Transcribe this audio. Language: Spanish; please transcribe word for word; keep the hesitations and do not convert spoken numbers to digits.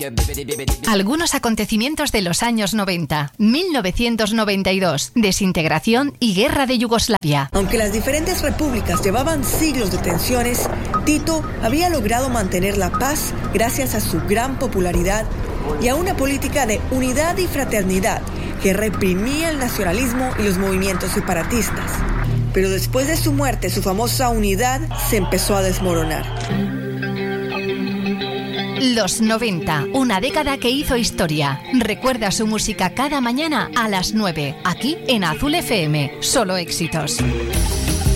Algunos acontecimientos de los años noventa. mil novecientos noventa y dos. Desintegración y guerra de Yugoslavia. Aunque las diferentes repúblicas llevaban siglos de tensiones, Tito había logrado mantener la paz gracias a su gran popularidad y a una política de unidad y fraternidad que reprimía el nacionalismo y los movimientos separatistas. Pero después de su muerte, su famosa unidad se empezó a desmoronar. Los noventa, una década que hizo historia. Recuerda su música cada mañana a las nueve, aquí en Azul F M. Solo éxitos.